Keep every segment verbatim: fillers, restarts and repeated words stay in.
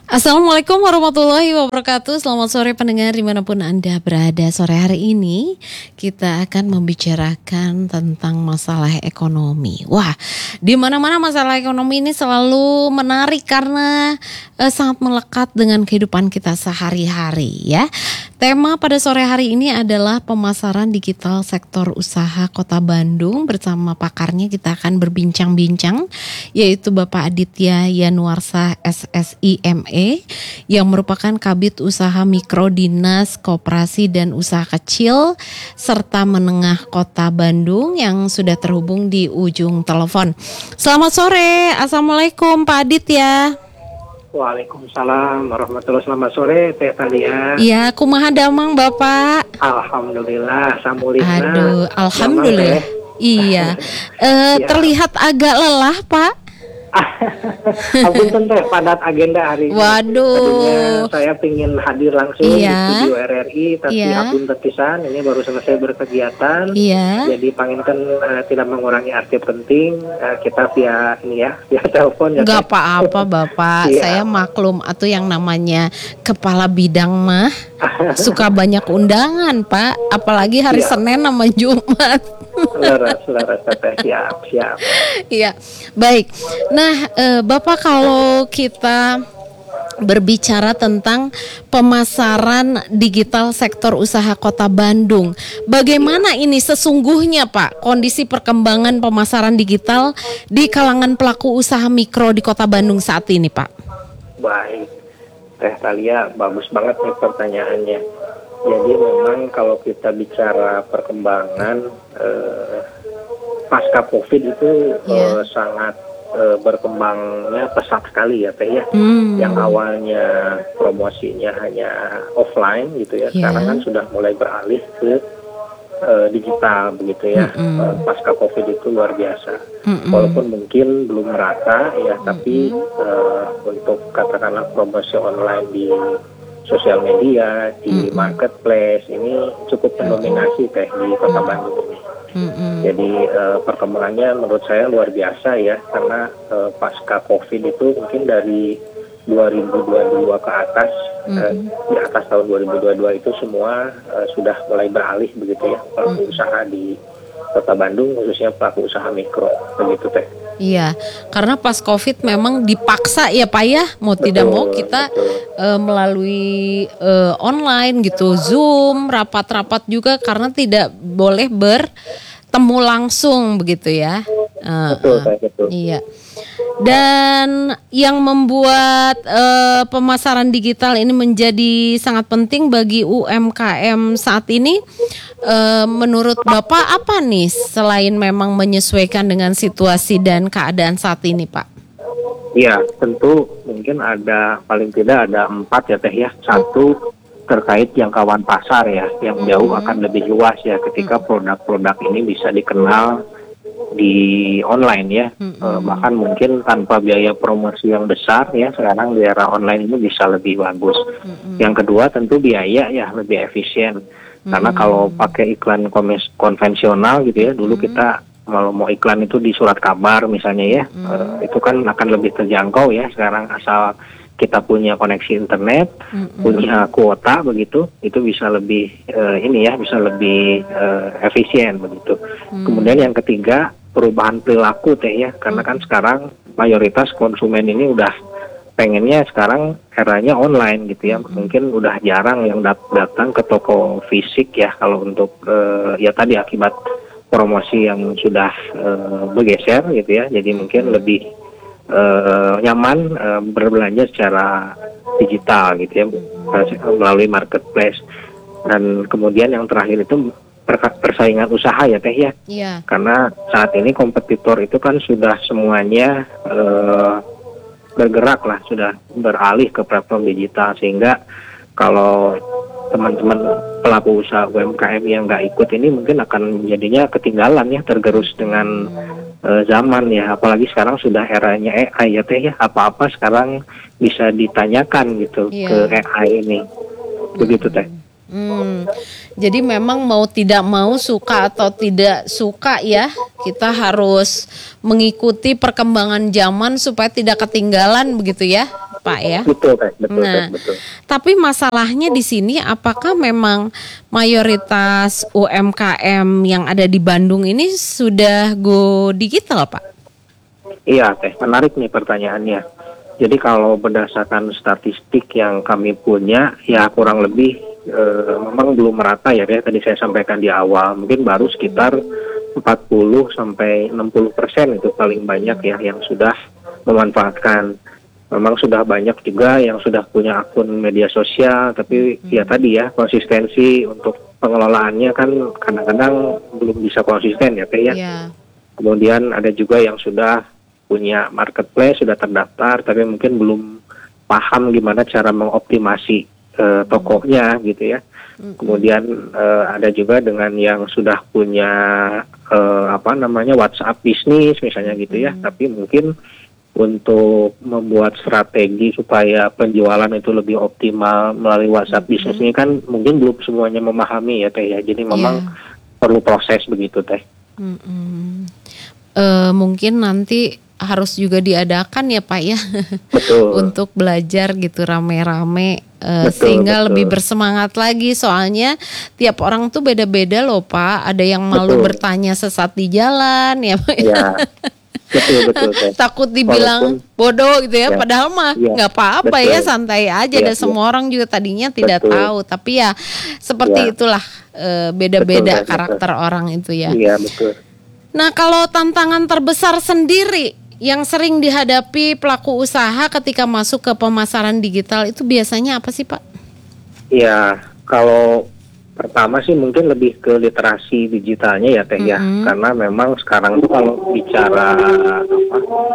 Assalamualaikum warahmatullahi wabarakatuh. Selamat sore pendengar dimanapun Anda berada. Sore hari ini kita akan membicarakan tentang masalah ekonomi. Wah, di mana-mana masalah ekonomi ini selalu menarik karena eh, sangat melekat dengan kehidupan kita sehari-hari ya. Tema pada sore hari ini adalah pemasaran digital sektor usaha Kota Bandung. Bersama pakarnya kita akan berbincang-bincang, yaitu Bapak Aditya Yanuarsa S S I M E yang merupakan Kabid Usaha Mikro Dinas Koperasi dan Usaha Kecil serta Menengah Kota Bandung yang sudah terhubung di ujung telepon. Selamat sore, Assalamualaikum Pak Aditya. Waalaikumsalam warahmatullahi wabarakatuh. Selamat sore Teh Thalia. Iya, kumaha damang Bapak? Alhamdulillah, samulitna. Aduh, alhamdulillah. Iya. uh, Ya. Terlihat agak lelah, Pak. Ampun Teh, padat agenda hari ini. Waduh. Tadinya saya ingin hadir langsung Iya. di studio R R I, tapi Iya. ampun pisan ini baru selesai berkegiatan. Iya. Jadi panginkan uh, tidak mengurangi arti penting, uh, kita via ini ya, via telepon ya. Gak Teh. apa-apa Bapak. Iya. Saya maklum atau yang namanya kepala bidang mah suka banyak undangan, Pak. Apalagi hari Iya. Senin sama Jumat. Laras, laras Teh, siap, siap. Iya, baik. Nah, eh, Bapak kalau kita berbicara tentang pemasaran digital sektor usaha Kota Bandung, bagaimana ini sesungguhnya Pak kondisi perkembangan pemasaran digital di kalangan pelaku usaha mikro di Kota Bandung saat ini, Pak? Baik, Teh Thalia, bagus banget nih pertanyaannya. Jadi memang kalau kita bicara perkembangan eh, pasca COVID itu Iya. eh, sangat eh, berkembangnya pesat sekali ya Teh ya. Hmm. Yang awalnya promosinya hanya offline gitu ya, Iya. sekarang kan sudah mulai beralih ke eh, digital begitu ya. Mm-mm. Eh, pasca COVID itu luar biasa. Mm-mm. Walaupun mungkin belum merata ya, tapi eh, untuk katakanlah promosi online di sosial media, di Mm-mm. marketplace ini cukup mendominasi Teh di Kota Bandung ini. Mm-mm. Jadi eh, perkembangannya menurut saya luar biasa ya, karena eh, pasca COVID itu mungkin dari dua ribu dua puluh dua ke atas, eh, di atas tahun dua ribu dua puluh dua itu semua eh, sudah mulai beralih begitu ya, pelaku usaha di Kota Bandung khususnya pelaku usaha mikro begitu Teh. Iya, karena pas COVID memang dipaksa ya Pak ya, mau Betul, tidak mau kita betul. eh, melalui eh, online gitu, Zoom, rapat-rapat juga karena tidak boleh bertemu langsung begitu ya. Eh, Betul, eh, Teh, betul. Iya. Dan yang membuat eh, pemasaran digital ini menjadi sangat penting bagi U M K M saat ini, eh, menurut Bapak apa nih selain memang menyesuaikan dengan situasi dan keadaan saat ini, Pak? Iya, tentu mungkin ada paling tidak ada empat ya Teh ya. Satu terkait jangkauan pasar ya, yang jauh akan lebih luas ya ketika produk-produk ini bisa dikenal di online ya. Eh, bahkan mungkin tanpa biaya promosi yang besar ya, sekarang di era online ini bisa lebih bagus. Yang kedua tentu biaya ya, lebih efisien. Karena kalau pakai iklan komes- konvensional gitu ya, dulu kita kalau mau iklan itu di surat kabar misalnya ya, eh, itu kan akan lebih terjangkau ya. Sekarang asal kita punya koneksi internet, punya kuota begitu, itu bisa lebih eh, ini ya, bisa lebih eh, efisien begitu. Kemudian yang ketiga perubahan perilaku Teh ya, karena kan sekarang mayoritas konsumen ini udah pengennya sekarang eranya online gitu ya, mungkin udah jarang yang dat- datang ke toko fisik ya, kalau untuk eh, ya tadi akibat promosi yang sudah eh, bergeser gitu ya, jadi mungkin lebih eh, nyaman eh, berbelanja secara digital gitu ya, melalui marketplace. Dan kemudian yang terakhir itu per- persaingan usaha ya Teh ya. Iya. Karena saat ini kompetitor itu kan sudah semuanya eh, bergerak lah, sudah beralih ke platform digital, sehingga kalau teman-teman pelaku usaha U M K M yang nggak ikut ini mungkin akan jadinya ketinggalan ya, tergerus dengan eh, zaman ya. Apalagi sekarang sudah eranya A I ya Teh ya, apa-apa sekarang bisa ditanyakan gitu Iya. ke A I ini, begitu Teh. Hmm, jadi memang mau tidak mau, suka atau tidak suka ya, kita harus mengikuti perkembangan zaman supaya tidak ketinggalan begitu ya. Pak ya. Betul Teh, betul Nah, Teh, betul. tapi masalahnya di sini apakah memang mayoritas U M K M yang ada di Bandung ini sudah go digital, Pak? Iya Teh, menarik nih pertanyaannya. Jadi kalau berdasarkan statistik yang kami punya, ya kurang lebih eh, memang belum merata ya, kayak tadi saya sampaikan di awal, mungkin baru sekitar empat puluh sampai enam puluh persen itu paling banyak ya yang sudah memanfaatkan. Memang sudah banyak juga yang sudah punya akun media sosial, tapi hmm. ya tadi ya konsistensi untuk pengelolaannya kan kadang-kadang belum bisa konsisten ya Teh ya. Yeah. Kemudian ada juga yang sudah punya marketplace, sudah terdaftar, tapi mungkin belum paham gimana cara mengoptimasi uh, tokonya gitu ya. Hmm. Kemudian uh, ada juga dengan yang sudah punya uh, apa namanya WhatsApp bisnis misalnya gitu ya, hmm. tapi mungkin untuk membuat strategi supaya penjualan itu lebih optimal melalui WhatsApp mm-hmm. bisnis ini kan mungkin belum semuanya memahami ya Teh ya. Jadi memang yeah. perlu proses begitu Teh. Mm-hmm. Uh, mungkin nanti harus juga diadakan ya Pak ya. Betul. Untuk belajar gitu rame-rame uh, betul, sehingga betul. lebih bersemangat lagi. Soalnya tiap orang tuh beda-beda loh Pak. Ada yang malu betul. bertanya sesat di jalan ya Pak. Ya. Betul betul. Teh. Takut dibilang Walaupun, bodoh gitu ya, ya padahal mah nggak ya, apa-apa betul. ya, santai aja. Ya, dan ya. semua orang juga tadinya tidak betul. tahu, tapi ya seperti ya. itulah e, beda-beda betul, karakter betul. orang itu ya. Iya betul. Nah kalau tantangan terbesar sendiri yang sering dihadapi pelaku usaha ketika masuk ke pemasaran digital itu biasanya apa sih Pak? Iya kalau pertama sih mungkin lebih ke literasi digitalnya ya Teh ya, mm-hmm. karena memang sekarang tuh kalau bicara apa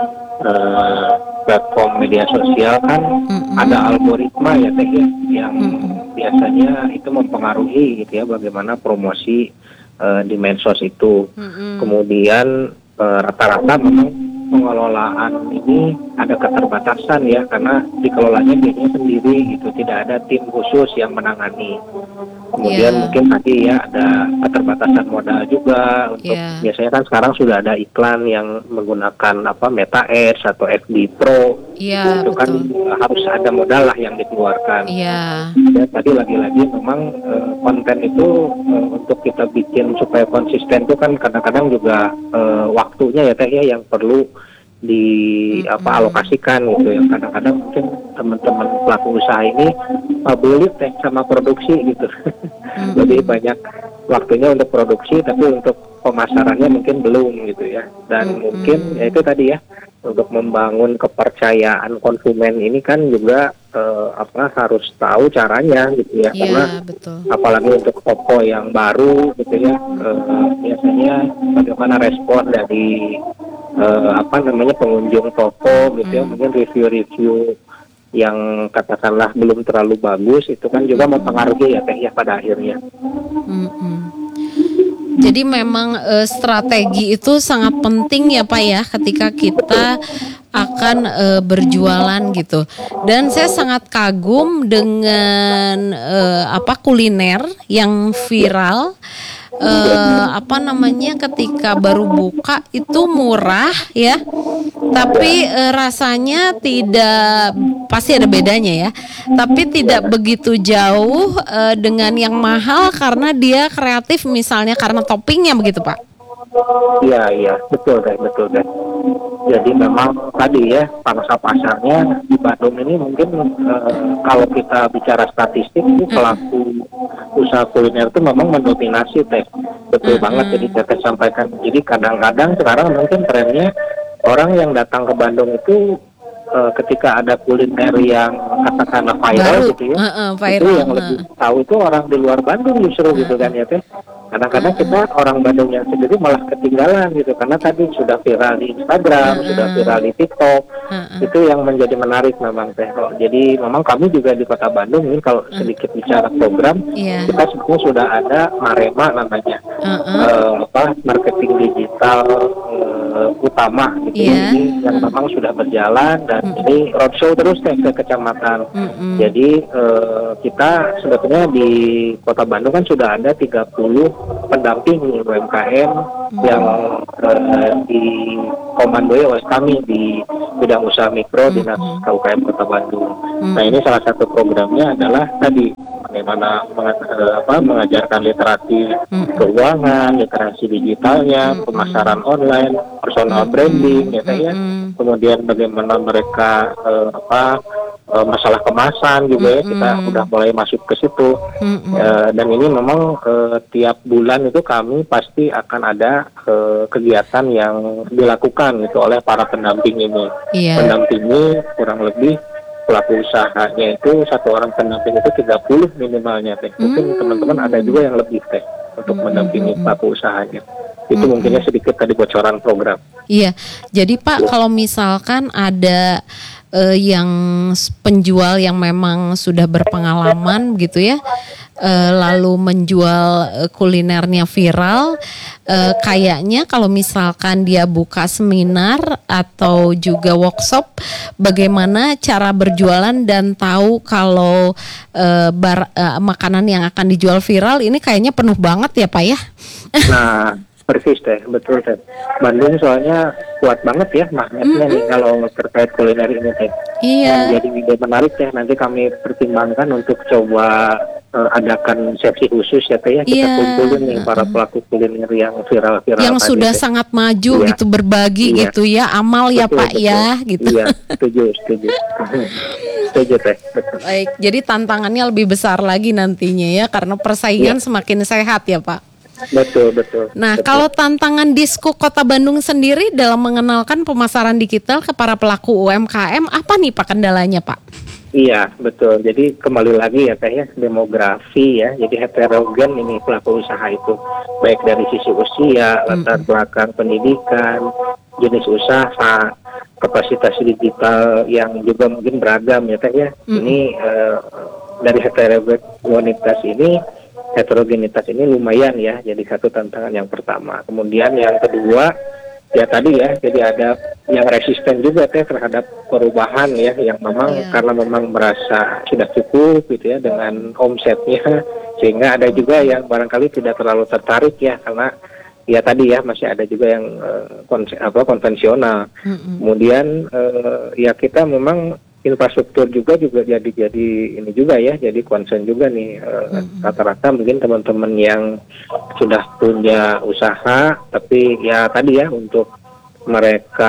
uh, platform media sosial kan mm-hmm. ada algoritma ya Teh ya, yang mm-hmm. biasanya itu mempengaruhi gitu ya bagaimana promosi uh, di medsos itu. Mm-hmm. Kemudian uh, rata-rata memang pengelolaan ini ada keterbatasan ya, karena dikelolanya biasanya sendiri gitu, tidak ada tim khusus yang menangani. Kemudian yeah. mungkin tadi ya ada keterbatasan modal juga untuk yeah. biasanya kan sekarang sudah ada iklan yang menggunakan apa Meta Ads atau F B Pro. Yeah, itu kan betul. harus ada modal lah yang dikeluarkan. Yeah. Dan tadi lagi-lagi memang uh, konten itu uh, untuk kita bikin supaya konsisten itu kan kadang-kadang juga uh, waktunya ya Teh ya yang perlu di mm-hmm. apa alokasikan gitu ya. Kadang-kadang mungkin teman-teman pelaku usaha ini uh, belit Teh sama produksi gitu. Mm-hmm. Jadi banyak waktunya untuk produksi tapi untuk pemasarannya mungkin belum gitu ya. Dan mm-hmm. mungkin ya itu tadi ya, untuk membangun kepercayaan konsumen ini kan juga uh, apa harus tahu caranya gitu ya, yeah, karena betul. apalagi untuk toko yang baru gitu ya, uh, biasanya bagaimana respon dari uh, apa namanya pengunjung toko gitu ya, mm. mungkin review-review yang katakanlah belum terlalu bagus itu kan juga mempengaruhi ya Teh ya pada akhirnya. Mm-hmm. Jadi memang e, strategi itu sangat penting ya Pak ya ketika kita akan e, berjualan gitu. Dan saya sangat kagum dengan e, apa kuliner yang viral. Uh, apa namanya ketika baru buka itu murah ya, tapi uh, rasanya tidak, pasti ada bedanya ya, tapi tidak begitu jauh uh, dengan yang mahal karena dia kreatif misalnya karena toppingnya begitu Pak. Iya iya betul deh betul deh. Jadi memang tadi ya pangsa pasarnya di Bandung ini mungkin uh, kalau kita bicara statistik itu pelaku usaha kuliner itu memang mendominasi Teh. Betul mm-hmm. banget jadi saya sampaikan. Jadi kadang-kadang sekarang mungkin trennya orang yang datang ke Bandung itu uh, ketika ada kuliner yang katakanlah viral Baru. gitu ya, uh-uh, viral, itu yang uh. lebih tahu itu orang di luar Bandung justru uh-uh. gitu kan ya Teh. Kadang-kadang uh-uh. kita orang Bandung yang sendiri malah ketinggalan gitu karena tadi sudah viral di Instagram, uh-uh. sudah viral di TikTok. Uh-uh. Itu yang menjadi menarik memang Teh. Oh, jadi memang kami juga di Kota Bandung ini kalau uh-uh. sedikit bicara program, yeah. kita sebetulnya sudah ada Marema namanya. Uh-uh. uh, apa marketing digital uh, utama gitu. Iya. Ini yang memang sudah berjalan dan Mm-mm. ini roadshow terus teh ke kecamatan. Mm-mm. Jadi uh, kita sebetulnya di Kota Bandung kan sudah ada tiga puluh pendamping U M K M yang uh, di komandoi oleh kami di bidang usaha mikro Dinas K U K M Kota Bandung. Nah, ini salah satu programnya adalah tadi bagaimana menga- eh, apa, mengajarkan literasi keuangan, literasi digitalnya, pemasaran online, personal branding, ya teh ya. Kemudian bagaimana mereka eh, apa eh, masalah kemasan juga ya, kita udah mulai masuk ke situ. Eh, dan ini memang eh, tiap bulan itu kami pasti akan ada eh, kegiatan yang dilakukan itu oleh para pendamping ini. Iya. Pendampingi kurang lebih pelaku usahanya itu satu orang pendamping itu tiga puluh minimalnya teh. Mungkin teman-teman ada juga yang lebih teh untuk mendampingi pelaku usahanya. Itu mungkinnya sedikit tadi bocoran program. Iya, jadi Pak, kalau misalkan ada eh, yang s- penjual yang memang sudah berpengalaman gitu ya, eh, lalu menjual eh, kulinernya viral, eh, kayaknya kalau misalkan dia buka seminar atau juga workshop, bagaimana cara berjualan dan tahu kalau eh, bar, eh, makanan yang akan dijual viral ini kayaknya penuh banget ya Pak ya? Nah, persis teh, betul teh. Bandung soalnya kuat banget ya magnetnya nih kalau terkait kuliner ini teh. Iya. Yang jadi ide menarik ya, nanti kami pertimbangkan untuk coba eh, adakan sesi khusus ya teh ya, kita Iya. kumpulin nih para pelaku kuliner yang viral-viral Yang tadi, sudah teh. sangat maju Iya. gitu, berbagi Iya. gitu ya, amal ya Betul, Pak betul. ya gitu. Iya, setuju, setuju. Setuju teh, betul. Baik, jadi tantangannya lebih besar lagi nantinya ya, karena persaingan Iya. semakin sehat ya Pak. Betul, betul. Nah, betul. kalau tantangan Disko Kota Bandung sendiri dalam mengenalkan pemasaran digital ke para pelaku U M K M, apa nih Pak kendalanya Pak? Iya, betul. Jadi kembali lagi ya Teh ya, demografi ya. Jadi heterogen ini pelaku usaha itu. Baik dari sisi usia, latar belakang pendidikan, jenis usaha, kapasitas digital yang juga mungkin beragam ya Teh ya. Ini eh, dari heterogenitas ini heterogenitas ini lumayan ya, jadi satu tantangan yang pertama. Kemudian yang kedua ya tadi ya, jadi ada yang resisten juga teh terhadap perubahan ya, yang memang Iya. karena memang merasa sudah cukup gitu ya dengan omsetnya, sehingga ada juga yang barangkali tidak terlalu tertarik ya, karena ya tadi ya masih ada juga yang eh, konse- apa konvensional. Kemudian eh, ya kita memang infrastruktur juga juga jadi jadi ini juga ya, jadi concern juga nih eh, rata-rata mungkin teman-teman yang sudah punya usaha tapi ya tadi ya untuk mereka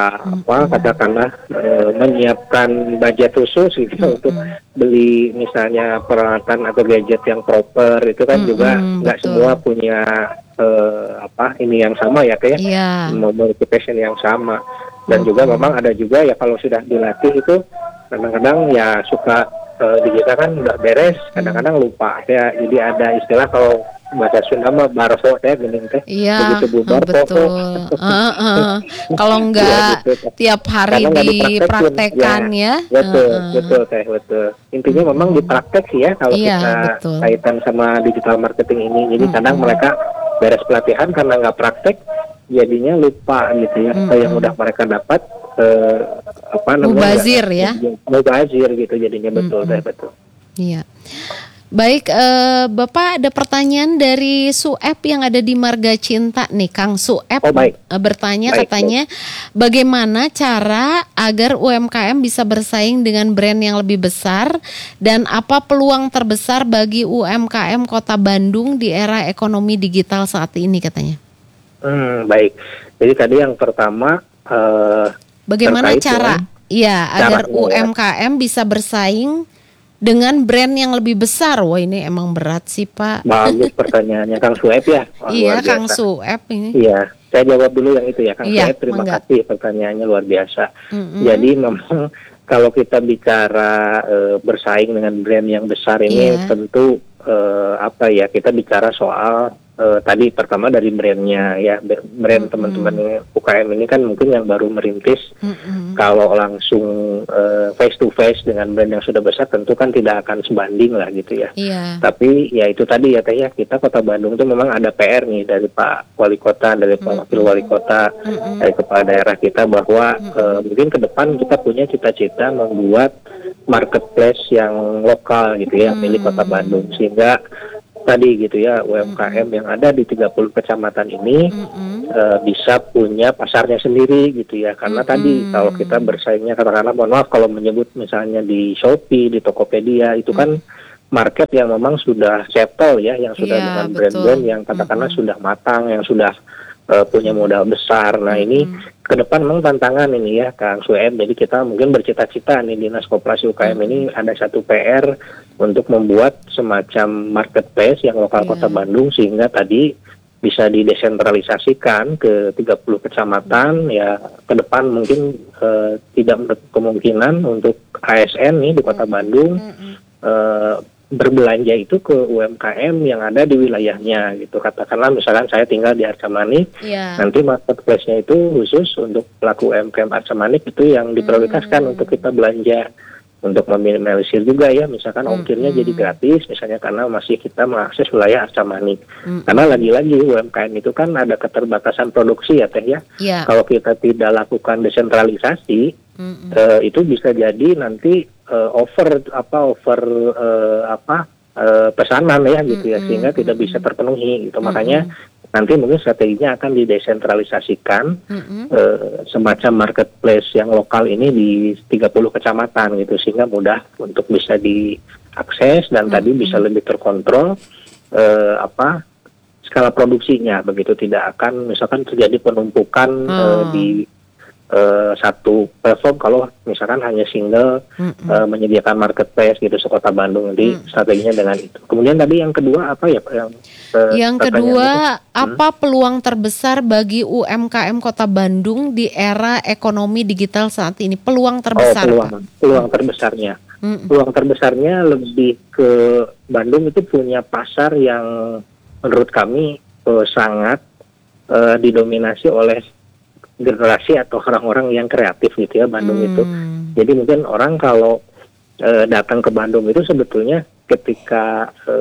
apa katakanlah eh, menyiapkan budget khusus gitu untuk beli misalnya peralatan atau gadget yang proper itu kan juga nggak betul. semua punya eh, apa ini yang sama ya kayak Iya. memiliki passion yang sama. Dan juga memang ada juga ya kalau sudah dilatih itu kadang-kadang ya suka uh, digital kan udah beres, kadang-kadang lupa ya. Jadi ada istilah kalau bahasa Sunda mah barfo ya gini teh. Iya, Begitu bubar betul. pokok. Eh, eh. Kalau enggak Iya, gitu. tiap hari Karena nggak dipraktekkan ya. Betul, Eh, eh. betul teh, betul. Intinya memang dipraktek sih ya kalau Iya, kita betul. kaitan sama digital marketing ini. Jadi kadang mereka beres pelatihan karena nggak praktek, jadinya lupa gitu ya. Apa yang udah mereka dapat eh, apa namanya? Mubazir ya. Mubazir gitu jadinya, betul teh, betul. Iya. Baik, eh, Bapak ada pertanyaan dari Suep yang ada di Marga Cinta nih, Kang Suep Oh, baik. eh, bertanya Baik, katanya bagaimana cara agar U M K M bisa bersaing dengan brand yang lebih besar dan apa peluang terbesar bagi U M K M Kota Bandung di era ekonomi digital saat ini katanya. Hmm, baik. Jadi tadi yang pertama eh, Bagaimana terkait cara dengan ya agar caranya, U M K M bisa bersaing dengan brand yang lebih besar? Wah, ini emang berat sih Pak. bagus pertanyaannya Kang Suep ya. Wah, Iya, luar Kang biasa. Suep ini. Iya, saya jawab dulu yang itu ya, Kang Iya, Suep. Terima mangga. kasih, pertanyaannya luar biasa. Mm-mm. Jadi memang kalau kita bicara eh, bersaing dengan brand yang besar ini, Iya. tentu eh, apa ya, kita bicara soal eh, tadi pertama dari brandnya ya, brand teman-teman U K M ini kan mungkin yang baru merintis. Mm-mm. Kalau langsung uh, face to face dengan brand yang sudah besar tentu kan tidak akan sebanding lah gitu ya. Iya. Tapi ya itu tadi ya Teh ya, kita Kota Bandung itu memang ada P R nih dari Pak Wali Kota, dari Pak Wakil Wali Kota, Mm-mm. dari kepala daerah kita bahwa uh, mungkin ke depan kita punya cita-cita membuat marketplace yang lokal gitu ya, milik Kota Bandung, sehingga tadi gitu ya U M K M yang ada di tiga puluh kecamatan ini uh, bisa punya pasarnya sendiri gitu ya, karena Mm-mm. tadi kalau kita bersaingnya katakanlah, mohon maaf kalau menyebut misalnya di Shopee, di Tokopedia itu kan market yang memang sudah settle ya, yang sudah Iya, dengan betul. brand-brand yang katakanlah sudah matang, yang sudah uh, punya modal besar. Nah ini ke depan memang tantangan ini ya Kang Sueb. Jadi kita mungkin bercita-cita nih Dinas Koperasi U K M ini ada satu P R untuk membuat semacam marketplace yang lokal Iya. Kota Bandung, sehingga tadi bisa didesentralisasikan ke tiga puluh kecamatan ya. Ke depan mungkin eh, tidak menutup kemungkinan untuk A S N nih di Kota Bandung eh, berbelanja itu ke U M K M yang ada di wilayahnya gitu. Katakanlah misalkan saya tinggal di Arca Manik, Iya. nanti marketplace-nya itu khusus untuk pelaku U M K M Arca Manik itu yang diprioritaskan untuk kita belanja. Untuk meminimalisir juga ya, misalkan ongkirnya jadi gratis misalnya karena masih kita mengakses wilayah Arca Manik. Karena lagi-lagi U M K M itu kan ada keterbatasan produksi ya Teh ya. Iya. Kalau kita tidak lakukan desentralisasi, Mm-mm. eh, itu bisa jadi nanti eh, over apa over eh, apa eh, pesanan ya gitu ya, sehingga tidak bisa terpenuhi gitu. Makanya nanti mungkin strateginya akan didesentralisasikan Mm-mm. eh, semacam marketplace yang lokal ini di tiga puluh kecamatan gitu, sehingga mudah untuk bisa diakses dan tadi bisa lebih terkontrol eh, apa skala produksinya, begitu tidak akan misalkan terjadi penumpukan eh, di Uh, satu platform kalau misalkan hanya single uh, menyediakan marketplace gitu sekota Bandung. Jadi strateginya dengan itu. Kemudian tadi yang kedua apa ya yang uh, Yang kedua, apa peluang terbesar bagi U M K M Kota Bandung di era ekonomi digital saat ini? Peluang terbesar, oh, peluang, Pak? peluang terbesarnya. Mm-mm. Peluang terbesarnya lebih ke Bandung itu punya pasar yang menurut kami uh, sangat uh, didominasi oleh generasi atau orang-orang yang kreatif gitu ya Bandung Hmm. itu. Jadi mungkin orang kalau e, datang ke Bandung itu sebetulnya ketika e,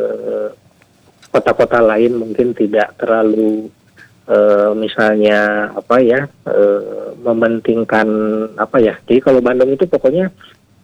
kota-kota lain mungkin tidak terlalu e, misalnya apa ya e, mementingkan apa ya. Jadi kalau Bandung itu pokoknya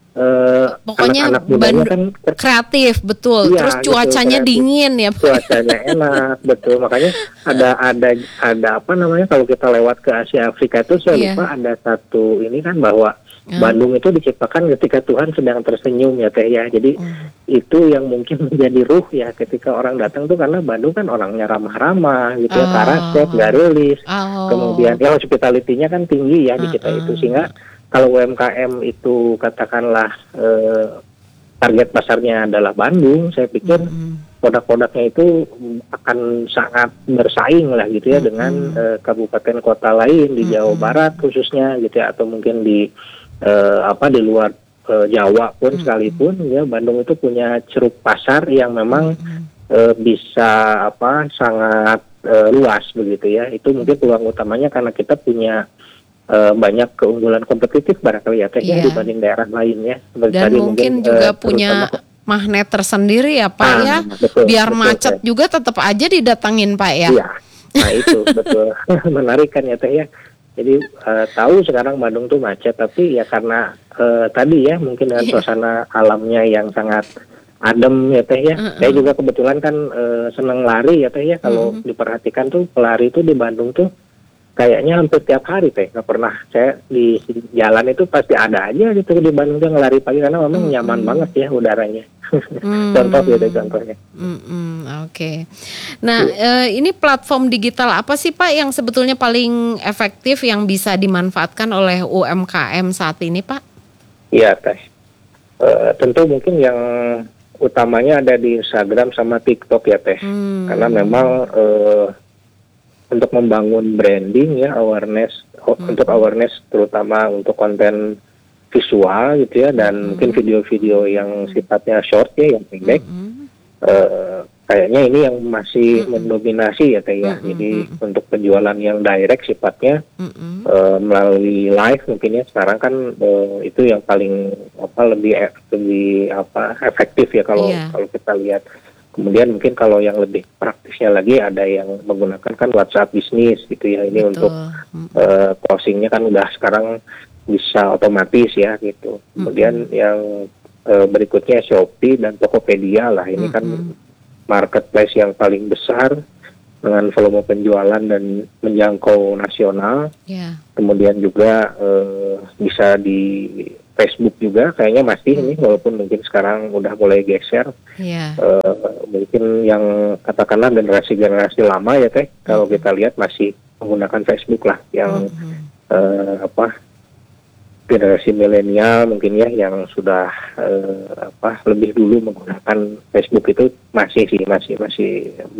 Uh, Pokoknya anak-anak mudanya Bandung kan kreatif, betul. Iya, Terus gitu, cuacanya kreatif. dingin ya, Pak. Cuacanya enak, betul. Makanya ada ada ada apa namanya kalau kita lewat ke Asia Afrika itu saya Iya. lupa ada satu ini kan bahwa Hmm. Bandung itu diciptakan ketika Tuhan sedang tersenyum ya Teh ya. Jadi itu yang mungkin menjadi ruh ya ketika orang datang tuh, karena Bandung kan orangnya ramah-ramah gitu ya, Oh. karaset, gak rilis. Oh. Kemudian ya hospitality-nya kan tinggi ya di kita itu, sehingga kalau U M K M itu katakanlah eh, target pasarnya adalah Bandung, saya pikir produk-produknya itu akan sangat bersaing lah gitu ya dengan eh, kabupaten kota lain di Jawa Barat khususnya gitu ya, atau mungkin di eh, apa di luar eh, Jawa pun sekalipun ya, Bandung itu punya ceruk pasar yang memang eh, bisa apa sangat eh, luas begitu ya. Itu mungkin peluang utamanya karena kita punya Uh, banyak keunggulan kompetitif barangkali ya Teh ya, Iya. dibanding daerah lainnya. Seperti Dan tadi mungkin uh, juga terutama- punya magnet tersendiri ya, Pak Ah, ya. betul, Biar betul, macet Teh. juga tetap aja didatangin, Pak ya. Iya, nah itu betul. Menarik kan ya Teh ya. Jadi uh, tahu sekarang Bandung tuh macet, tapi ya karena uh, tadi ya mungkin dengan Iya. suasana alamnya yang sangat adem ya Teh ya. Saya juga kebetulan kan uh, senang lari ya Teh ya. Kalau diperhatikan tuh pelari tuh di Bandung tuh kayaknya hampir tiap hari Teh, nggak pernah saya di jalan itu pasti ada aja gitu di Bandung tuh ngelari pagi, karena memang nyaman banget ya udaranya. Contoh gitu contohnya. Mm-mm, Oke. Nah, eh, ini platform digital apa sih Pak yang sebetulnya paling efektif yang bisa dimanfaatkan oleh U M K M saat ini, Pak? Iya Teh. Eh, tentu mungkin yang utamanya ada di Instagram sama TikTok ya Teh, Hmm. karena memang eh, untuk membangun branding ya, awareness o- untuk awareness terutama untuk konten visual gitu ya, dan mungkin video-video yang sifatnya short ya, yang pendek. eh, kayaknya ini yang masih Mm-mm. mendominasi ya Teh ya. Mm-mm, Jadi mm-mm. untuk penjualan yang direct sifatnya Mm-mm. eh, melalui live mungkin ya sekarang kan eh, itu yang paling apa lebih e- lebih apa efektif ya kalau Iya, kalau kita lihat. Kemudian mungkin kalau yang lebih praktisnya lagi ada yang menggunakan kan WhatsApp bisnis gitu ya. Ini untuk betul. Mm-mm. eh, closingnya kan udah sekarang bisa otomatis ya gitu. Kemudian Mm-mm. yang eh, berikutnya Shopee dan Tokopedia lah. Ini kan Mm-mm. marketplace yang paling besar dengan volume penjualan dan menjangkau nasional. Ya. Kemudian juga eh, bisa di Facebook juga kayaknya masih ini walaupun mungkin sekarang udah mulai geser. Ya. Eh, mungkin yang katakanlah generasi-generasi lama ya Teh kalau kita lihat masih menggunakan Facebook lah yang Mm-mm. eh, apa generasi milenial mungkin ya yang sudah eh, apa lebih dulu menggunakan Facebook itu masih sih masih masih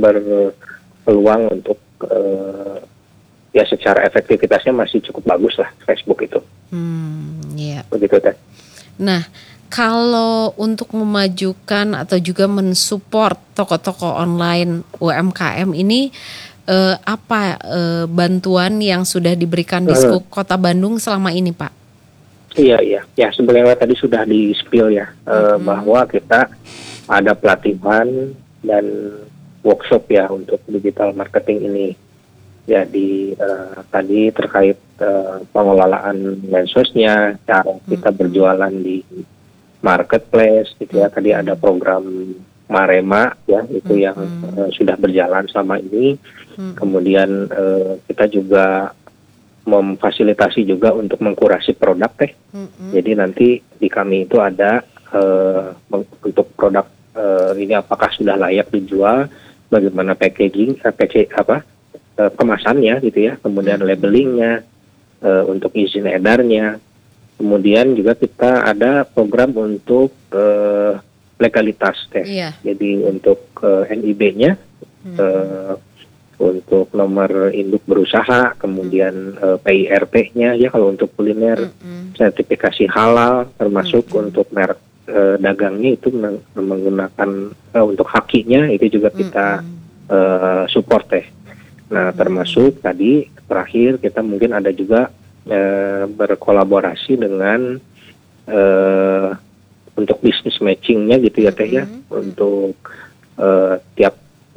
berpeluang untuk eh, ya secara efektivitasnya masih cukup bagus lah Facebook itu Hmm, ya. begitu Teh. Nah, kalau untuk memajukan atau juga mensupport toko-toko online U M K M ini, eh, apa eh, bantuan yang sudah diberikan di Hmm. Kota Bandung selama ini, Pak? Iya iya ya sebenarnya tadi sudah di spill ya eh, Mm-mm. bahwa kita ada pelatihan dan workshop ya untuk digital marketing ini. Jadi eh, tadi terkait eh, pengelolaan mensosnya, cara kita berjualan di marketplace, gitu ya. Tadi ada program Marema ya, itu yang eh, sudah berjalan selama ini. Kemudian eh, kita juga memfasilitasi juga untuk mengkurasi produk teh. Mm-mm. Jadi nanti di kami itu ada eh, meng- untuk produk eh, ini apakah sudah layak dijual, bagaimana packaging, eh, package apa? eh, kemasannya gitu ya, kemudian labelingnya, eh, untuk izin edarnya, kemudian juga kita ada program untuk eh, legalitas teh. Iya. Jadi untuk eh, N I B-nya, eh, untuk nomor induk berusaha, kemudian eh, P I R T-nya ya kalau untuk kuliner, Mm-mm. sertifikasi halal, termasuk untuk merek eh, dagangnya itu meng- menggunakan eh, untuk hakinya itu juga kita eh, support teh. Nah, termasuk tadi terakhir kita mungkin ada juga eh, berkolaborasi dengan eh, untuk bisnis matchingnya gitu ya teh ya, untuk eh, tiap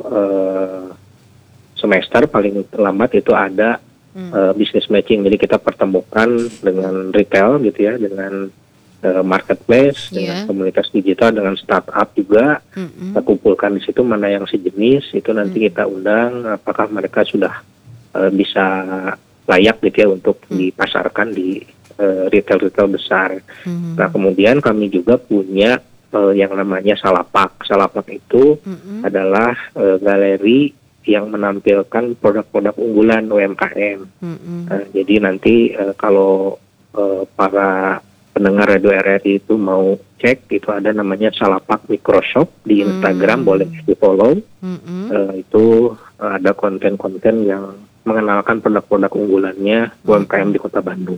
eh, semester paling lambat itu ada eh, bisnis matching. Jadi kita pertemukan dengan retail gitu ya, dengan eh, marketplace, dengan Iya. komunitas digital, dengan startup juga. Mm-mm. Kita kumpulkan di situ mana yang sejenis, itu nanti kita undang apakah mereka sudah eh, bisa layak gitu ya untuk dipasarkan di eh, retail-retail besar. Mm. Nah kemudian kami juga punya eh, yang namanya Salapak. Salapak itu Mm-mm. adalah eh, galeri yang menampilkan produk-produk unggulan U M K M. Mm-mm. Nah, jadi nanti eh, kalau eh, para pendengar Radio R R I itu mau cek, itu ada namanya Salapak Microshop di Instagram, boleh di-follow. Mm-mm. Eh, itu eh, ada konten-konten yang mengenalkan produk-produk unggulannya U M K M di Kota Bandung.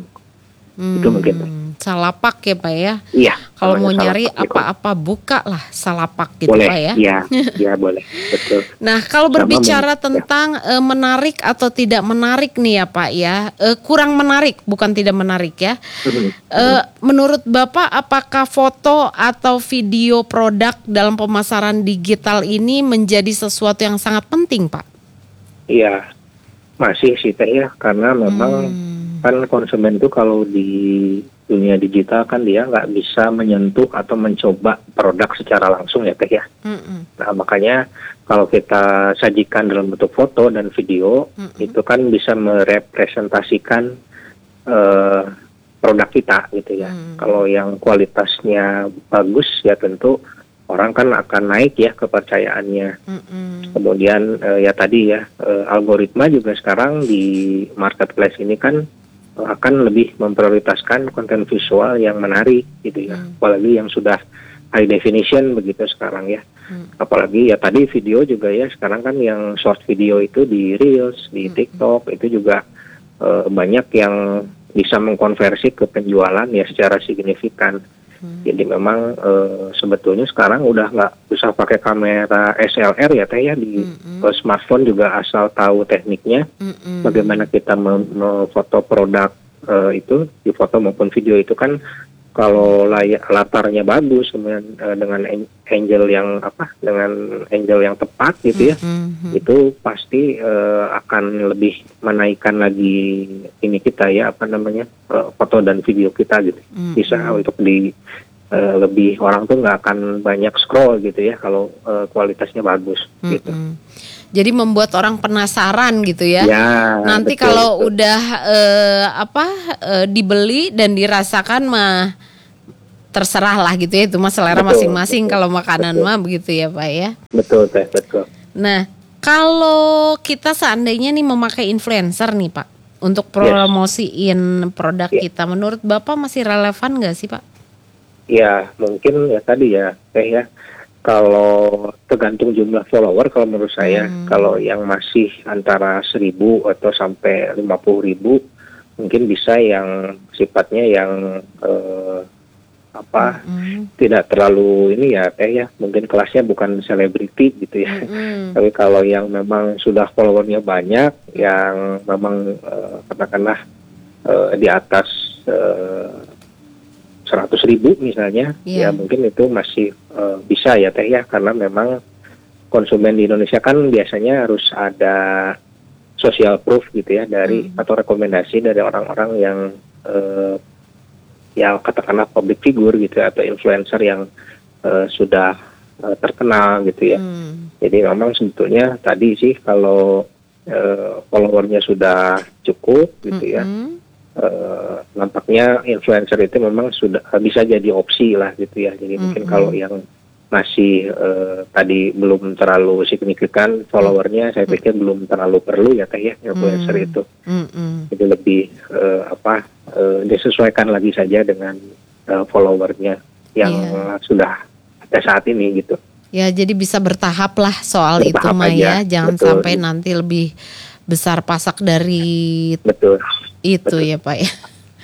Itu mungkin. Hmm, Salapak ya Pak ya. Iya. Kalau mau namanya nyari Salapak Micro- apa-apa buka lah Salapak gitu boleh, Pak ya. iya, iya boleh, betul. Nah kalau Sama berbicara mungkin, tentang eh, menarik atau tidak menarik nih ya Pak ya, eh, kurang menarik bukan tidak menarik ya. Eh, menurut Bapak apakah foto atau video produk dalam pemasaran digital ini menjadi sesuatu yang sangat penting Pak? Iya, masih sih teh ya, karena memang Hmm. kan konsumen itu kalau di dunia digital kan dia nggak bisa menyentuh atau mencoba produk secara langsung ya teh ya. Mm-mm. Nah makanya kalau kita sajikan dalam bentuk foto dan video, itu kan bisa merepresentasikan eh, produk kita gitu ya. Kalau yang kualitasnya bagus ya tentu orang kan akan naik ya kepercayaannya. Mm-mm. Kemudian eh, ya tadi ya eh, algoritma juga sekarang di marketplace ini kan eh, akan lebih memprioritaskan konten visual yang menarik gitu ya. Apalagi yang sudah high definition begitu sekarang ya. Apalagi ya tadi video juga ya sekarang kan yang short video itu di Reels, di TikTok itu juga eh, banyak yang bisa mengkonversi ke penjualan ya secara signifikan. Mhm. Jadi memang eh, sebetulnya sekarang udah nggak usah pakai kamera S L R ya teh ya, di Mhm. eh, smartphone juga asal tahu tekniknya Mhm. bagaimana kita mem- memfoto produk eh, itu di foto maupun video itu kan, kalau layak latarnya bagus kemudian eh, dengan an- angle yang apa dengan angle yang tepat gitu ya, Mhm. itu pasti eh, akan lebih menaikkan lagi ini kita ya, apa namanya, eh, foto dan video kita gitu, bisa Mhm. untuk di eh, lebih orang tuh nggak akan banyak scroll gitu ya kalau eh, kualitasnya bagus gitu. Mhm. Jadi membuat orang penasaran gitu ya. Ya, Nanti betul kalau betul. udah eh, apa eh, dibeli dan dirasakan mah terserah lah gitu ya, itu mah selera Betul, masing-masing betul, kalau makanan betul, mah begitu ya Pak ya. betul teh, betul. Nah, kalau kita seandainya nih memakai influencer nih Pak untuk Yes, promosiin produk ya, kita, menurut Bapak masih relevan nggak sih Pak? ya mungkin ya tadi ya teh ya. Kalau tergantung jumlah follower, kalau menurut saya, Hmm. kalau yang masih antara seribu atau sampai lima puluh ribu, mungkin bisa yang sifatnya yang eh, apa Mm-mm. tidak terlalu ini ya teh ya, mungkin kelasnya bukan selebriti gitu ya. Mm-mm. Tapi kalau yang memang sudah followernya banyak, yang memang eh, katakanlah eh, di atas eh, seratus ribu misalnya, ya Iya. mungkin itu masih eh, bisa ya teh ya, karena memang konsumen di Indonesia kan biasanya harus ada social proof gitu ya dari Mm. atau rekomendasi dari orang-orang yang eh, ya katakanlah public figure gitu ya, atau influencer yang eh, sudah eh, terkenal gitu ya. Mm. Jadi memang sebetulnya tadi sih kalau eh, followernya sudah cukup gitu ya, Mm-mm. eh, nampaknya influencer itu memang sudah bisa jadi opsi lah gitu ya. Jadi mungkin kalau Mm-mm. yang masih eh, tadi belum terlalu signifikan followernya, saya pikir belum terlalu perlu ya teh ya influencer Mm. itu. Mm-mm. Jadi lebih eh, apa eh, disesuaikan lagi saja dengan eh, followernya yang Iya. sudah ada saat ini gitu. Ya, jadi bisa bertahap lah soal itu Bertahap mah ya, aja, jangan betul, sampai nanti lebih besar pasak dari betul, itu betul. ya Pak ya.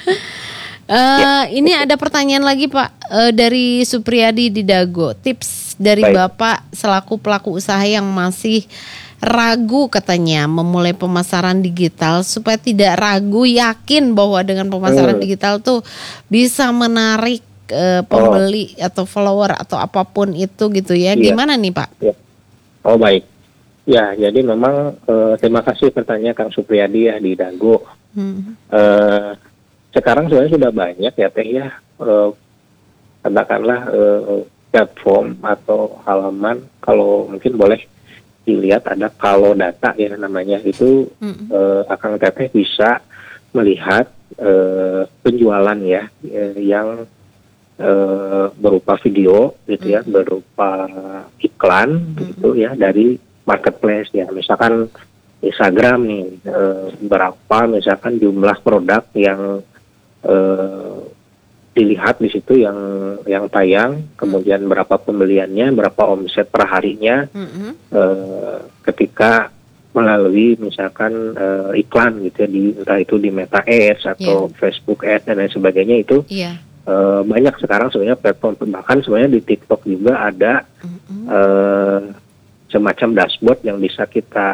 Ya, Eh, ini betul. ada pertanyaan lagi Pak, eh, dari Supriyadi di Dago. Tips dari Baik. Bapak selaku pelaku usaha yang masih ragu katanya memulai pemasaran digital supaya tidak ragu, yakin bahwa dengan pemasaran Hmm. digital tuh bisa menarik eh, Oh, pembeli atau follower atau apapun itu gitu ya. iya. Gimana nih Pak? Ya. Oh baik. Ya, jadi memang eh, terima kasih pertanyaan Kang Supriyadi ya di Dago. Hmm. Eh, sekarang sebenarnya sudah banyak ya teh ya, eh, katakanlah eh, platform atau halaman, kalau mungkin boleh dilihat ada kalau data ya namanya itu, Mm-mm. eh, Akang Teteh bisa melihat eh, penjualan ya eh, yang eh, berupa video gitu ya, Mm-mm. berupa iklan gitu ya dari marketplace ya, misalkan Instagram nih, eh, berapa misalkan jumlah produk yang eh, dilihat di situ yang yang tayang, kemudian berapa pembeliannya, berapa omset per harinya Mm-mm. eh, ketika melalui misalkan eh, iklan gitu ya, di entah itu di Meta Ads atau Facebook Ads dan lain sebagainya, itu Iya. eh, banyak sekarang sebenarnya platform, bahkan sebenarnya di TikTok juga ada Mm-mm. eh, semacam dashboard yang bisa kita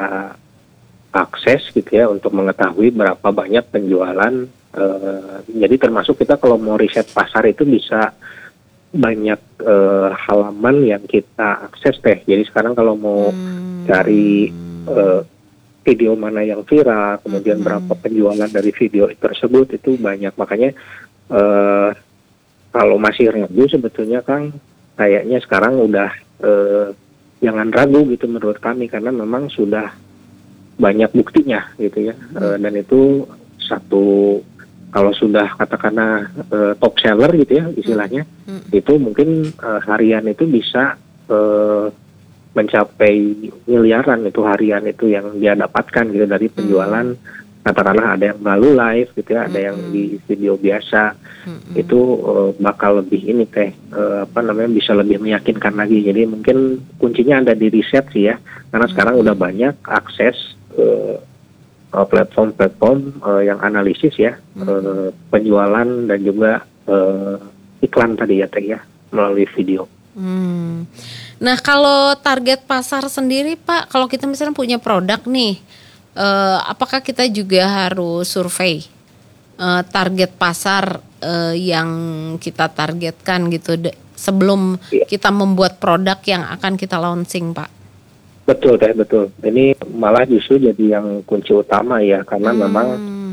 akses gitu ya untuk mengetahui berapa banyak penjualan. Eh, jadi termasuk kita kalau mau riset pasar itu bisa banyak eh, halaman yang kita akses teh. Jadi sekarang kalau mau Hmm. cari eh, video mana yang viral, kemudian Mm-mm. berapa penjualan dari video tersebut, itu banyak. Makanya eh, kalau masih ragu sebetulnya Kang, kayaknya sekarang udah eh, jangan ragu gitu menurut kami, karena memang sudah banyak buktinya gitu ya. Eh, dan itu satu, kalau sudah katakanlah eh, top seller gitu ya istilahnya, Mm-mm. itu mungkin eh, harian itu bisa eh, mencapai miliaran itu harian itu yang dia dapatkan gitu dari penjualan. Katakanlah ada yang melalui live gitu ya, ada yang di video biasa. Mm-mm. Itu eh, bakal lebih ini teh eh, apa namanya, bisa lebih meyakinkan lagi. Jadi mungkin kuncinya ada di riset sih ya, karena sekarang udah banyak akses eh, eh, platform-platform eh, yang analisis ya eh, penjualan dan juga eh, iklan tadi ya Teh ya, melalui video. Hmm. Nah kalau target pasar sendiri Pak, kalau kita misalnya punya produk nih, eh, apakah kita juga harus survei eh, target pasar eh, yang kita targetkan gitu de- sebelum Iya. kita membuat produk yang akan kita launching Pak? Betul Teh, betul. Ini malah justru jadi yang kunci utama ya, karena Hmm. memang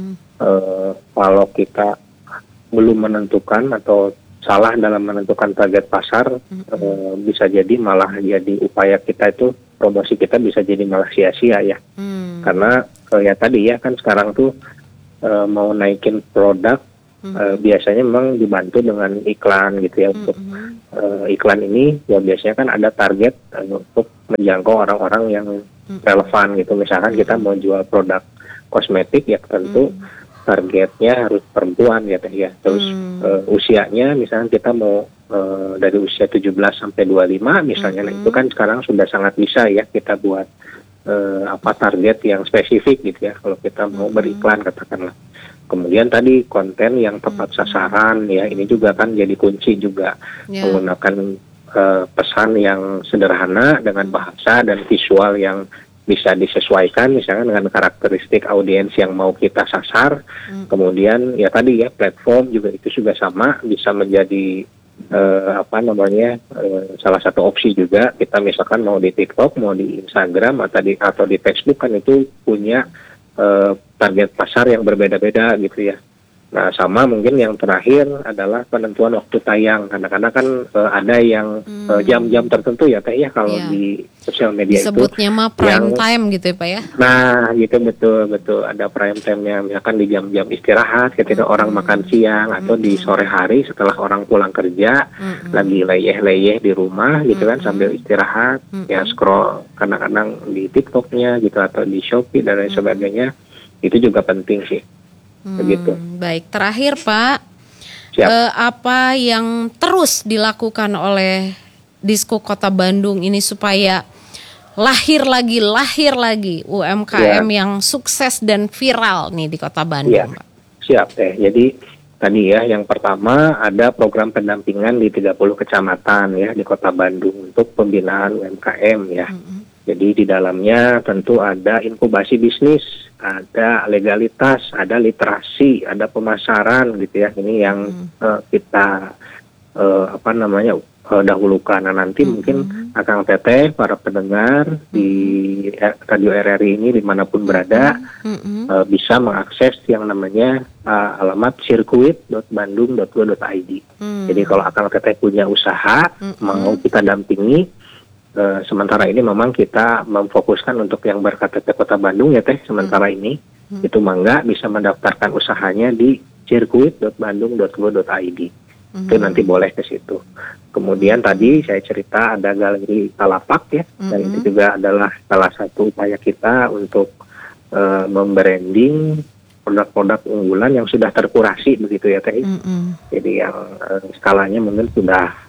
eh, kalau kita belum menentukan atau salah dalam menentukan target pasar, eh, bisa jadi malah jadi upaya kita itu, promosi kita bisa jadi malah sia-sia ya. Hmm. Karena eh, ya tadi ya kan sekarang tuh eh, mau naikin produk, eh, biasanya memang dibantu dengan iklan gitu ya. Untuk eh, iklan ini ya biasanya kan ada target eh, untuk menjangkau orang-orang yang relevan gitu. Misalkan kita mau jual produk kosmetik ya tentu targetnya harus perempuan ya Teh ya. Terus uh, usianya misalnya kita mau uh, dari usia tujuh belas sampai dua puluh lima misalnya, nah itu kan sekarang sudah sangat bisa ya kita buat uh, apa target yang spesifik gitu ya kalau kita mau beriklan katakanlah. Kemudian tadi konten yang tepat sasaran ya, ini juga kan jadi kunci juga. Ya. Menggunakan uh, pesan yang sederhana dengan bahasa dan visual yang bisa disesuaikan misalnya dengan karakteristik audiens yang mau kita sasar. Hmm. Kemudian ya tadi ya platform juga itu juga sama bisa menjadi eh, apa namanya eh, salah satu opsi juga. Kita misalkan mau di TikTok, mau di Instagram atau di atau di Facebook kan itu punya eh, target pasar yang berbeda-beda gitu ya. Nah sama mungkin yang terakhir adalah penentuan waktu tayang. Kadang-kadang kan uh, ada yang hmm. uh, jam-jam tertentu ya Teh ya kalau yeah. di sosial media disebutnya itu. mah prime yang, time gitu ya Pak ya. Nah gitu betul-betul ada prime time-nya. Misalkan di jam-jam istirahat ketika hmm. orang makan siang atau hmm. di sore hari setelah orang pulang kerja hmm. lagi leyeh-leyeh di rumah gitu kan hmm. sambil istirahat hmm. ya scroll kadang-kadang di TikToknya gitu atau di Shopee dan lain hmm. sebagainya. Itu juga penting sih. Begitu. Hmm, baik, terakhir Pak, Siap. Eh, apa yang terus dilakukan oleh Disko Kota Bandung ini supaya lahir lagi, lahir lagi U M K M ya. yang sukses dan viral nih di Kota Bandung, ya. Pak? Siap teh. Jadi tadi ya, yang pertama ada program pendampingan di tiga puluh kecamatan ya di Kota Bandung untuk pembinaan U M K M ya. Mm-hmm. Jadi di dalamnya tentu ada inkubasi bisnis, ada legalitas, ada literasi, ada pemasaran gitu ya. Ini yang hmm. uh, kita uh, apa namanya uh, dahulukan. Nah nanti hmm. mungkin Akang Teteh, para pendengar hmm. di Radio R R I ini dimanapun berada hmm. uh, bisa mengakses yang namanya uh, alamat sirkuit dot bandung dot go dot i d. Hmm. Jadi kalau Akang Teteh punya usaha hmm. mau kita dampingi. Uh, sementara ini memang kita memfokuskan untuk yang ber-K T P Kota Bandung ya Teh, sementara hmm. ini hmm. itu mangga bisa mendaftarkan usahanya di sirkuit dot bandung dot go dot i d. Hmm. Itu nanti boleh ke situ. Kemudian hmm. tadi saya cerita ada galeri Talapak ya, hmm. dan itu juga adalah salah satu upaya kita untuk uh, membranding produk-produk unggulan yang sudah terkurasi begitu ya Teh. Hmm. Jadi yang uh, skalanya mungkin sudah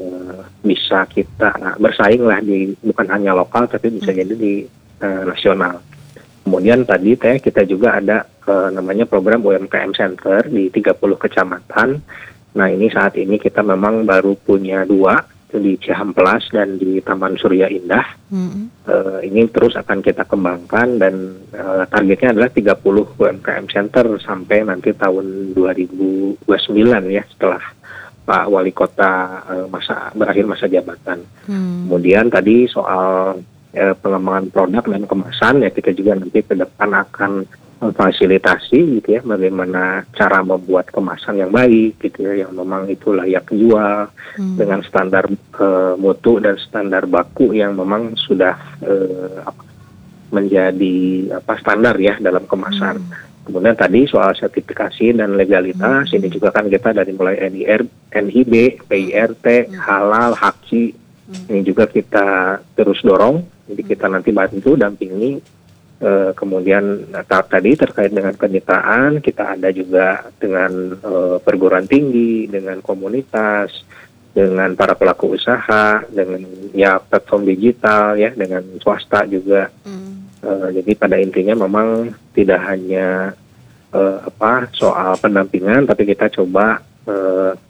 bisa kita bersaing lah di bukan hanya lokal tapi bisa jadi di uh, nasional. Kemudian tadi Teh kita juga ada uh, namanya program U M K M Center di tiga puluh kecamatan. Nah ini saat ini kita memang baru punya dua di Cihampelas dan di Taman Surya Indah. Mm-hmm. Uh, ini terus akan kita kembangkan dan uh, targetnya adalah tiga puluh U M K M Center sampai nanti tahun dua ribu dua puluh sembilan ya setelah Pak Wali Kota uh, masa berakhir masa jabatan. Hmm. Kemudian tadi soal uh, pengembangan produk dan kemasan ya kita juga nanti ke depan akan memfasilitasi gitu ya bagaimana cara membuat kemasan yang baik gitu ya yang memang itu layak jual hmm. dengan standar uh, mutu dan standar baku yang memang sudah uh, menjadi apa standar ya dalam kemasan. Hmm. Kemudian tadi soal sertifikasi dan legalitas, hmm. ini juga kan kita dari mulai N I R, N I B, P I R T, hmm. halal, haksi, hmm. ini juga kita terus dorong. Jadi kita nanti bantu, dampingi. Uh, kemudian tahap tadi terkait dengan kemitraan, kita ada juga dengan uh, perguruan tinggi, dengan komunitas, dengan para pelaku usaha, dengan ya platform digital, ya, dengan swasta juga. Hmm. Uh, jadi pada intinya memang tidak hanya uh, apa soal pendampingan, tapi kita coba uh,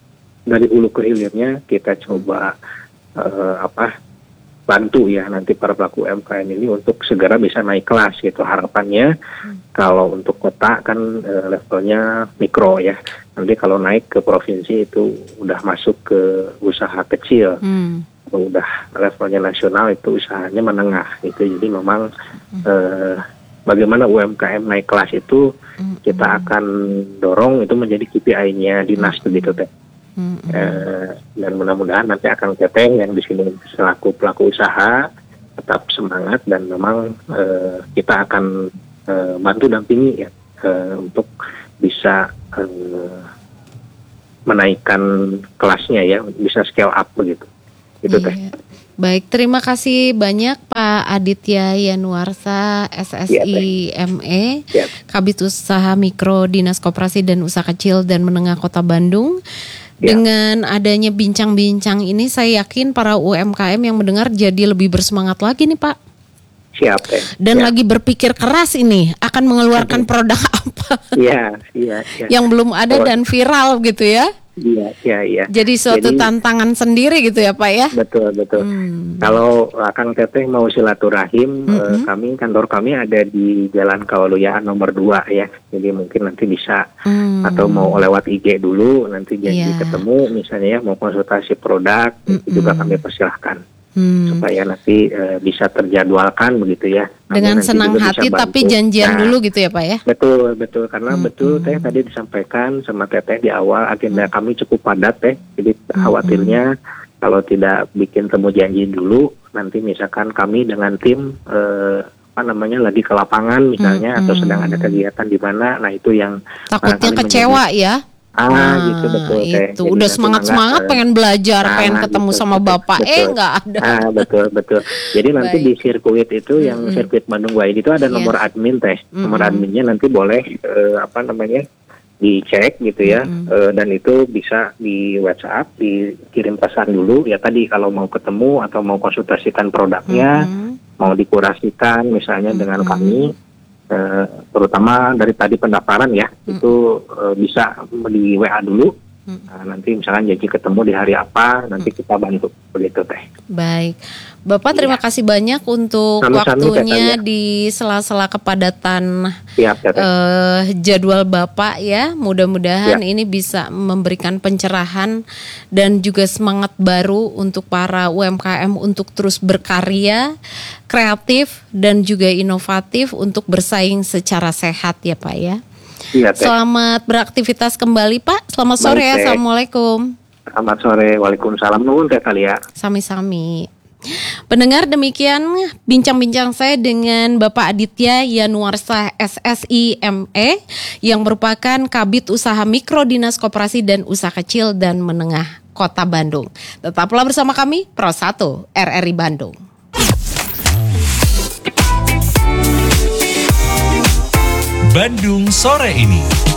dari hulu ke hilirnya kita coba uh, apa bantu ya nanti para pelaku U M K M ini untuk segera bisa naik kelas gitu. Harapannya hmm. kalau untuk kota kan uh, levelnya mikro ya. Nanti kalau naik ke provinsi itu udah masuk ke usaha kecil. Hmm. Udah levelnya nasional itu usahanya menengah itu. Jadi memang hmm. uh, bagaimana U M K M naik kelas itu hmm. kita akan dorong itu menjadi K P I-nya dinas hmm. begitu teh. Mm-hmm. Eh, dan mudah-mudahan nanti akan Teteh yang di sini selaku pelaku usaha tetap semangat dan memang eh, kita akan eh, bantu dampingi ya eh, untuk bisa eh, menaikkan kelasnya ya, bisa scale up begitu. Itu Teh. Iya. Baik, terima kasih banyak Pak Aditya Yanuarsa S S I M E, ya. Kabid Usaha Mikro Dinas Koperasi dan Usaha Kecil dan Menengah Kota Bandung. Ya. Dengan adanya bincang-bincang ini saya yakin para U M K M yang mendengar jadi lebih bersemangat lagi nih Pak. Siap ya. Dan ya. lagi berpikir keras ini akan mengeluarkan produk apa ya, ya, ya. yang belum ada oh. dan viral gitu ya. Iya, iya, iya. Jadi suatu Jadi, tantangan sendiri gitu ya Pak ya. Betul, betul. Hmm. Kalau Kang Teteh mau silaturahim, mm-hmm. eh, kami kantor kami ada di Jalan Kawaluyaan nomor dua ya. Jadi mungkin nanti bisa mm. atau mau lewat I G dulu, nanti janji yeah. ketemu misalnya ya mau konsultasi produk, mm-hmm. itu juga kami persilahkan. Hmm. Supaya nanti e, bisa terjadwalkan begitu ya. Dengan senang hati tapi janjian nah, dulu gitu ya Pak ya. Betul betul karena hmm. betul hmm. Teh tadi disampaikan sama Teteh di awal agenda hmm. kami cukup padat Teh. Jadi hmm. khawatirnya kalau tidak bikin temu janji dulu nanti misalkan kami dengan tim e, apa namanya lagi ke lapangan misalnya hmm. atau sedang ada kegiatan di mana, nah itu yang takutnya kecewa menjadi, ya. Ah, nah, gitu betul teh. Itu udah semangat-semangat pengen belajar, nah, pengen ketemu gitu, sama Bapak, betul. eh nggak ada. Ah, betul betul. Jadi nanti Baik. di sirkuit itu yang mm-hmm. sirkuit Bandung Wide itu ada nomor yeah. admin teh. Mm-hmm. Nomor adminnya nanti boleh uh, apa namanya dicek gitu ya, mm-hmm. uh, dan itu bisa di WhatsApp dikirim pesan dulu ya tadi kalau mau ketemu atau mau konsultasikan produknya, mm-hmm. mau dikurasikan misalnya mm-hmm. dengan kami. Uh, terutama dari tadi pendaftaran ya hmm. itu uh, bisa di W A dulu hmm. uh, nanti misalkan janji ketemu di hari apa nanti hmm. kita bantu begitu Teh. Baik, Bapak terima ya. kasih banyak untuk Sami-sami, waktunya teh, di sela-sela kepadatan ya, ya, uh, jadwal Bapak ya. Mudah-mudahan ya. ini bisa memberikan pencerahan dan juga semangat baru untuk para U M K M untuk terus berkarya, kreatif dan juga inovatif untuk bersaing secara sehat ya Pak ya. Iya, selamat beraktivitas kembali Pak. Selamat sore Baik, ya. Assalamualaikum. Selamat sore. Waalaikumsalam. Nuhun Teh kali ya. Sami-sami. Pendengar, demikian bincang-bincang saya dengan Bapak Aditya Yanuarsa S S I M E yang merupakan Kabid Usaha Mikro Dinas Koperasi dan Usaha Kecil dan Menengah Kota Bandung. Tetaplah bersama kami Pro satu R R I Bandung. Bandung sore ini.